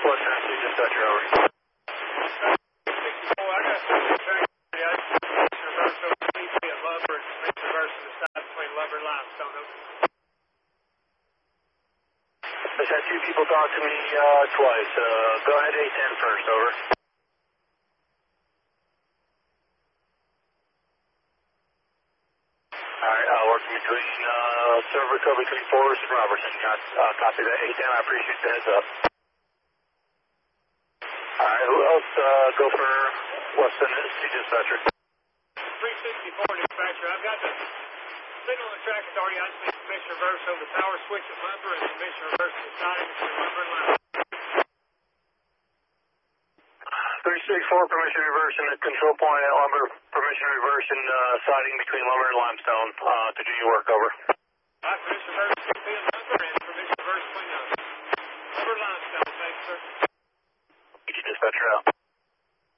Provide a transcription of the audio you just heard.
West Tennessee dispatcher, over. 64, I got some track. I just reverse over CP at Lumber and reverse to the side between Lumber and Limestone. I've had two people talk to me twice. Go ahead, 810 first, over. Alright, working between server code between Forrest and Robertson. Copy that, 810. I appreciate the heads up. Alright, who else? Go for West Tennessee dispatcher. 364 dispatcher. I've got the signal on the track authority. I just need permission to reverse over the power switch at Lumber and permission to reverse to the side between Lumber and Limestone. 364, permission to reverse in the control point at Lumber. Permission to reverse in siding between Lumber and Limestone to do your work, over. Alright, permission to reverse CP at Lumber and permission to reverse between Lumber and Limestone. Thanks, sir. Get your dispatcher out.